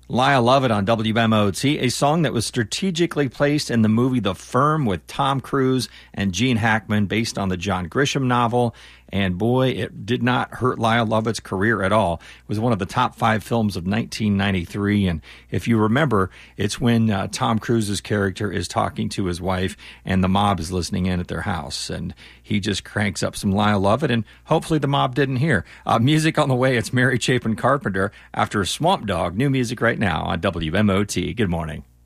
Lyle Lovett on WMOT, a song that was strategically placed in the movie The Firm with Tom Cruise and Gene Hackman based on the John Grisham novel. And boy, it did not hurt Lyle Lovett's career at all. It was one of the top 5 films of 1993. And if you remember, it's when Tom Cruise's character is talking to his wife and the mob is listening in at their house. And he just cranks up some Lyle Lovett, and hopefully the mob didn't hear. Music on the way, it's Mary Chapin Carpenter after Swamp Dog. New music right now on WMOT. Good morning.